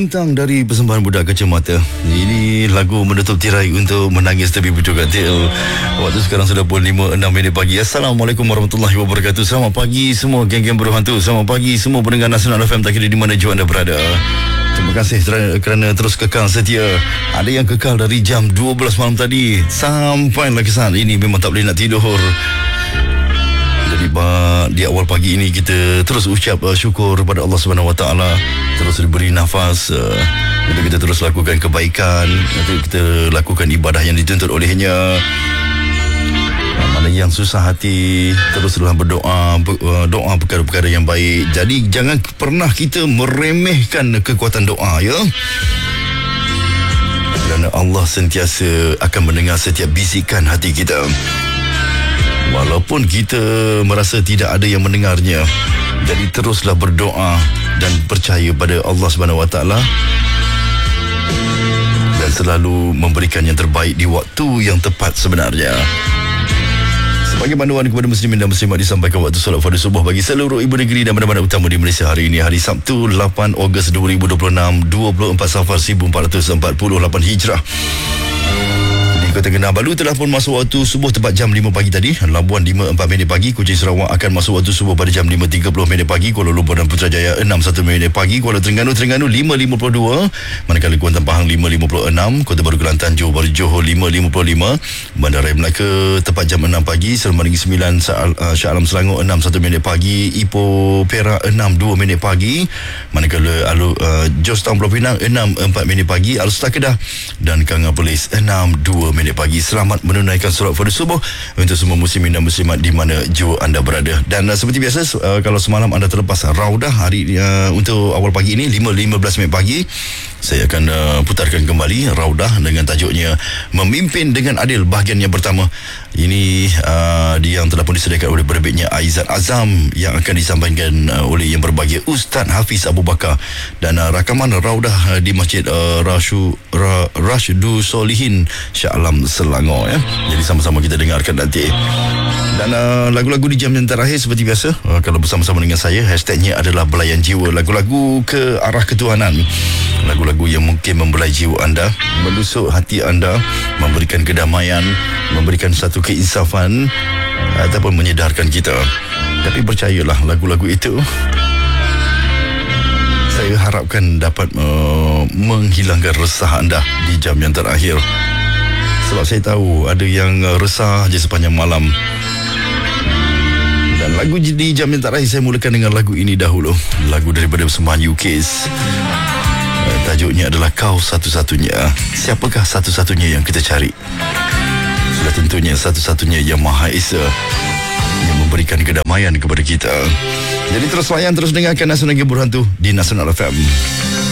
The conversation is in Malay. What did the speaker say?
Bintang dari persembahan Budak Kacamata. Ini lagu menutup tirai untuk menangis tapi berjoget. Waktu sekarang sudah pukul 5.06 pagi. Assalamualaikum warahmatullahi wabarakatuh. Selamat pagi semua geng-geng berhantu. Selamat pagi semua pendengar Nasional FM, tak kira di mana jua anda berada. Terima kasih kerana terus kekal setia. Ada yang kekal dari jam 12 malam tadi sampai lagi saat ini memang tak boleh nak tidur. Jadi di awal pagi ini kita terus ucap syukur kepada Allah Subhanahu Wa Taala, terus diberi nafas untuk kita terus lakukan kebaikan, untuk kita lakukan ibadah yang dituntut olehnya. Mana yang susah hati, teruslah berdoa, doa perkara-perkara yang baik. Jadi jangan pernah kita meremehkan kekuatan doa, ya. Kerana Allah sentiasa akan mendengar setiap bisikan hati kita. Walaupun kita merasa tidak ada yang mendengarnya, jadi teruslah berdoa dan percaya pada Allah Subhanahu Wa Taala dan selalu memberikan yang terbaik di waktu yang tepat sebenarnya. Sebagai panduan kepada muslimin dan muslimat disampaikan waktu solat fardu subuh bagi seluruh ibu negeri dan bandar-bandar utama di Malaysia hari ini, hari Sabtu 8 Ogos 2026, 24 Safar 1448 Hijrah. Kota Kinabalu telah pun masuk waktu subuh tepat jam 5 pagi tadi. Labuan 5.4 pagi. Kuching Sarawak akan masuk waktu subuh pada jam 5.30 pagi. Kuala Lumpur dan Putrajaya 6.1 pagi. Kuala Terengganu 5.52. Manakala Kuantan Pahang 5.56. Kota Baru Kelantan Johor 5.55. Bandaraya Melaka tepat jam 6 pagi. Seremban Negeri Sembilan Shah Alam Selangor 6.1 pagi. Ipoh Perak 6.2 pagi. Manakala Jos Town Pulau Pinang 6.4 pagi. Alstar Kedah dan Kanga Perlis 6.2 pagi. Selamat menunaikan solat fardu subuh untuk semua muslimin dan muslimat di mana jua anda berada. Dan seperti biasa, kalau semalam anda terlepas raudah hari untuk awal pagi ini 5.15 pagi, saya akan putarkan kembali raudah dengan tajuknya Memimpin dengan Adil bahagian yang pertama. Ini yang telah pun disediakan oleh penerbitnya Aizat Azam, yang akan disampaikan oleh yang berbahagia Ustaz Hafiz Abu Bakar, dan rakaman raudah di Masjid Rashdu Solihin Shah Alam Selangor, ya. Jadi sama-sama kita dengarkan nanti. Dan lagu-lagu di jam yang terakhir seperti biasa, kalau bersama-sama dengan saya, hashtagnya adalah Belayan Jiwa. Lagu-lagu ke arah ketuhanan, lagu-lagu yang mungkin membelai jiwa anda, menusuk hati anda, memberikan kedamaian, memberikan satu keinsafan, ataupun menyedarkan kita. Tapi percayalah, lagu-lagu itu saya harapkan dapat menghilangkan resah anda di jam yang terakhir. Sebab saya tahu ada yang resah je sepanjang malam. Dan lagu di jam yang terakhir saya mulakan dengan lagu ini dahulu. Lagu daripada persembahan UKIS. Tajuknya adalah Kau Satu-Satunya. Siapakah satu-satunya yang kita cari? Sudah tentunya satu-satunya yang Maha Esa, yang memberikan kedamaian kepada kita. Jadi terus layan, terus dengarkan Nasional Berhantu di Nasional FM.